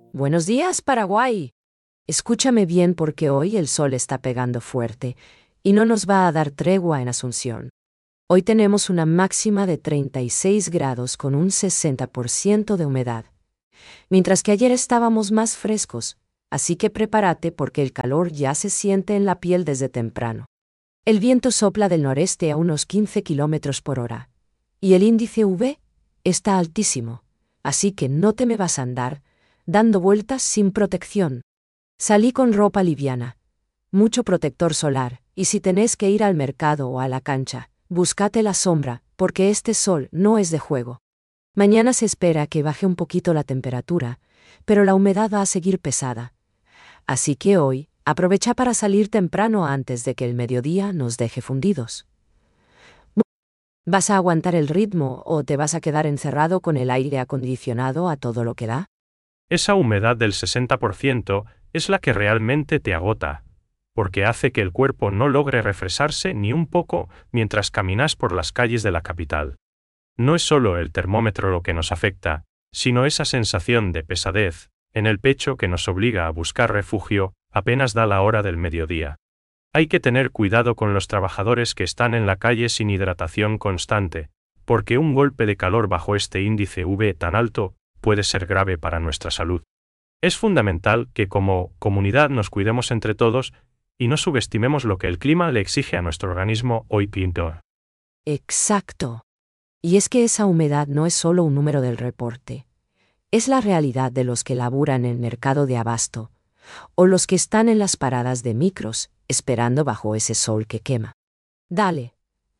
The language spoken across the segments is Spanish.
Buenos días, Paraguay. Escúchame bien porque hoy el sol está pegando fuerte y no nos va a dar tregua en Asunción. Hoy tenemos una máxima de 36 grados con un 60% de humedad, mientras que ayer estábamos más frescos, así que prepárate porque el calor ya se siente en la piel desde temprano. El viento sopla del noreste a unos 15 kilómetros por hora, y el índice UV está altísimo, así que no te me vas a andar dando vueltas sin protección. Salí con ropa liviana, mucho protector solar, y si tenés que ir al mercado o a la cancha, búscate la sombra, porque este sol no es de juego. Mañana se espera que baje un poquito la temperatura, pero la humedad va a seguir pesada. Así que hoy, aprovecha para salir temprano antes de que el mediodía nos deje fundidos. ¿Vas a aguantar el ritmo o te vas a quedar encerrado con el aire acondicionado a todo lo que da? Esa humedad del 60% es la que realmente te agota, porque hace que el cuerpo no logre refrescarse ni un poco mientras caminas por las calles de la capital. No es solo el termómetro lo que nos afecta, sino esa sensación de pesadez en el pecho que nos obliga a buscar refugio apenas da la hora del mediodía. Hay que tener cuidado con los trabajadores que están en la calle sin hidratación constante, porque un golpe de calor bajo este índice UV tan alto puede ser grave para nuestra salud. Es fundamental que como comunidad nos cuidemos entre todos y no subestimemos lo que el clima le exige a nuestro organismo hoy pinto. Exacto. Y es que esa humedad no es solo un número del reporte. Es la realidad de los que laburan en el mercado de abasto, o los que están en las paradas de micros, esperando bajo ese sol que quema. Dale.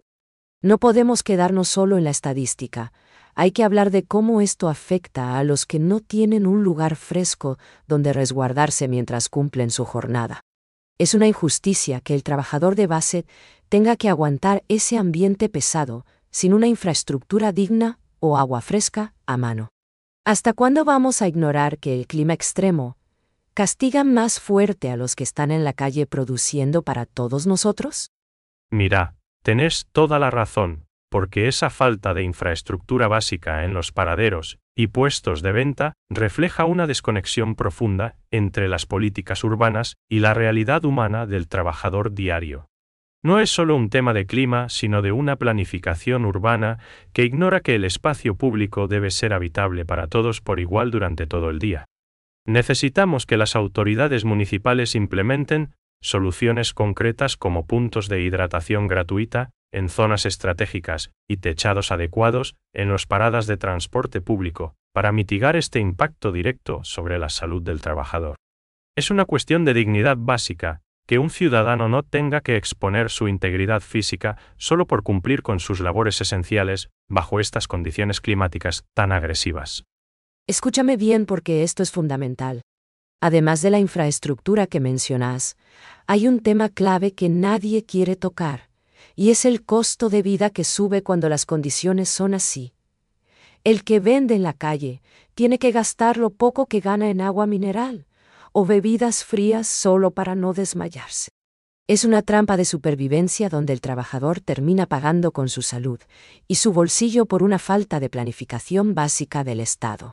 No podemos quedarnos solo en la estadística. Hay que hablar de cómo esto afecta a los que no tienen un lugar fresco donde resguardarse mientras cumplen su jornada. Es una injusticia que el trabajador de base tenga que aguantar ese ambiente pesado, sin una infraestructura digna o agua fresca a mano. ¿Hasta cuándo vamos a ignorar que el clima extremo castiga más fuerte a los que están en la calle produciendo para todos nosotros? Mira, tenés toda la razón, porque esa falta de infraestructura básica en los paraderos y puestos de venta refleja una desconexión profunda entre las políticas urbanas y la realidad humana del trabajador diario. No es solo un tema de clima, sino de una planificación urbana que ignora que el espacio público debe ser habitable para todos por igual durante todo el día. Necesitamos que las autoridades municipales implementen soluciones concretas como puntos de hidratación gratuita en zonas estratégicas y techados adecuados en las paradas de transporte público para mitigar este impacto directo sobre la salud del trabajador. Es una cuestión de dignidad básica que un ciudadano no tenga que exponer su integridad física solo por cumplir con sus labores esenciales bajo estas condiciones climáticas tan agresivas. Escúchame bien porque esto es fundamental. Además de la infraestructura que mencionas, hay un tema clave que nadie quiere tocar, y es el costo de vida que sube cuando las condiciones son así. El que vende en la calle tiene que gastar lo poco que gana en agua mineral o bebidas frías solo para no desmayarse. Es una trampa de supervivencia donde el trabajador termina pagando con su salud y su bolsillo por una falta de planificación básica del Estado.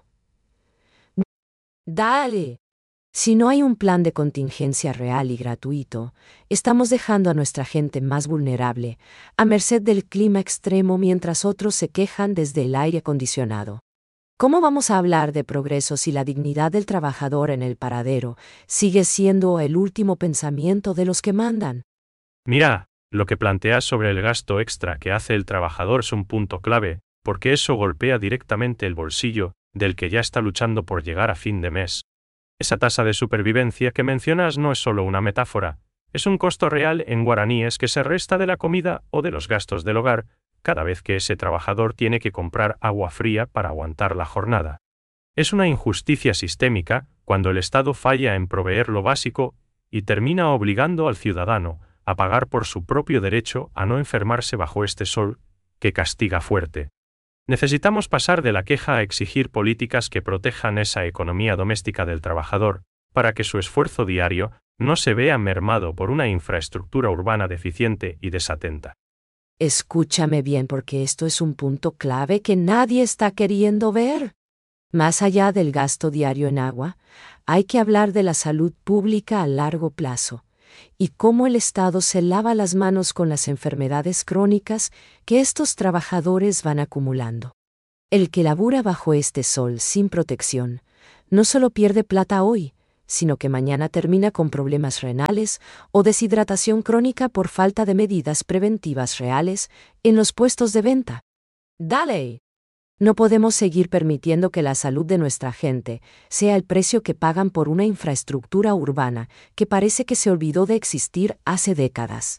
¡Dale! Si no hay un plan de contingencia real y gratuito, estamos dejando a nuestra gente más vulnerable, a merced del clima extremo mientras otros se quejan desde el aire acondicionado. ¿Cómo vamos a hablar de progreso si la dignidad del trabajador en el paradero sigue siendo el último pensamiento de los que mandan? Mira, lo que planteas sobre el gasto extra que hace el trabajador es un punto clave, porque eso golpea directamente el bolsillo del que ya está luchando por llegar a fin de mes. Esa tasa de supervivencia que mencionas no es solo una metáfora, es un costo real en guaraníes que se resta de la comida o de los gastos del hogar cada vez que ese trabajador tiene que comprar agua fría para aguantar la jornada. Es una injusticia sistémica cuando el Estado falla en proveer lo básico y termina obligando al ciudadano a pagar por su propio derecho a no enfermarse bajo este sol que castiga fuerte. Necesitamos pasar de la queja a exigir políticas que protejan esa economía doméstica del trabajador, para que su esfuerzo diario no se vea mermado por una infraestructura urbana deficiente y desatenta. Escúchame bien porque esto es un punto clave que nadie está queriendo ver. Más allá del gasto diario en agua, hay que hablar de la salud pública a largo plazo y cómo el Estado se lava las manos con las enfermedades crónicas que estos trabajadores van acumulando. El que labura bajo este sol sin protección no solo pierde plata hoy, sino que mañana termina con problemas renales o deshidratación crónica por falta de medidas preventivas reales en los puestos de venta. ¡Dale! No podemos seguir permitiendo que la salud de nuestra gente sea el precio que pagan por una infraestructura urbana que parece que se olvidó de existir hace décadas.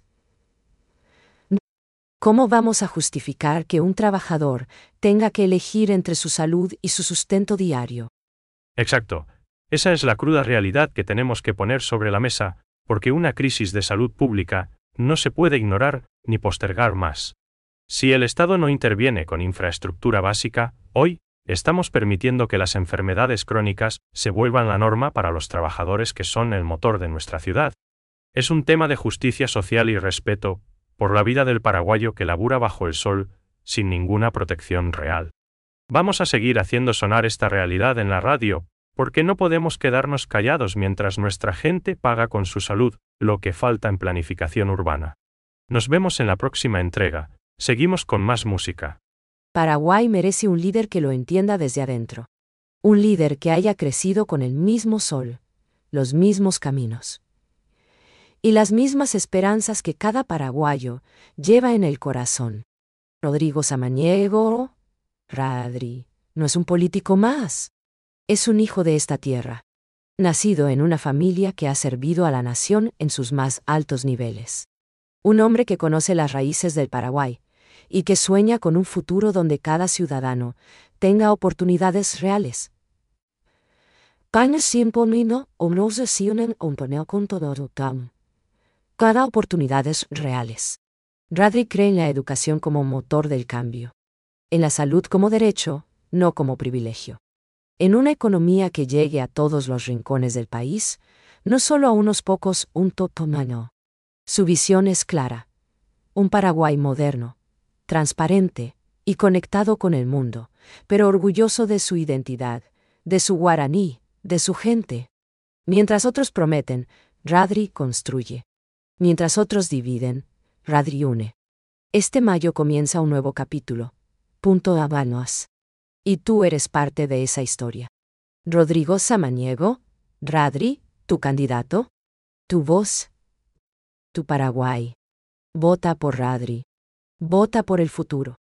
¿Cómo vamos a justificar que un trabajador tenga que elegir entre su salud y su sustento diario? Exacto. Esa es la cruda realidad que tenemos que poner sobre la mesa, porque una crisis de salud pública no se puede ignorar ni postergar más. Si el Estado no interviene con infraestructura básica, hoy estamos permitiendo que las enfermedades crónicas se vuelvan la norma para los trabajadores que son el motor de nuestra ciudad. Es un tema de justicia social y respeto por la vida del paraguayo que labura bajo el sol sin ninguna protección real. Vamos a seguir haciendo sonar esta realidad en la radio, porque no podemos quedarnos callados mientras nuestra gente paga con su salud lo que falta en planificación urbana. Nos vemos en la próxima entrega. Seguimos con más música. Paraguay merece un líder que lo entienda desde adentro. Un líder que haya crecido con el mismo sol, los mismos caminos y las mismas esperanzas que cada paraguayo lleva en el corazón. Rodrigo Samaniego, Radri, no es un político más. Es un hijo de esta tierra, nacido en una familia que ha servido a la nación en sus más altos niveles. Un hombre que conoce las raíces del Paraguay y que sueña con un futuro donde cada ciudadano tenga oportunidades reales. Cada oportunidades reales. Radri cree en la educación como motor del cambio, en la salud como derecho, no como privilegio. En una economía que llegue a todos los rincones del país, no solo a unos pocos, un totomano. Su visión es clara. Un Paraguay moderno, transparente y conectado con el mundo, pero orgulloso de su identidad, de su guaraní, de su gente. Mientras otros prometen, Radri construye. Mientras otros dividen, Radri une. Este mayo comienza un nuevo capítulo. Punto Habanos. Y tú eres parte de esa historia. Rodrigo Samaniego, Radri, tu candidato, tu voz, tu Paraguay. Vota por Radri. Vota por el futuro.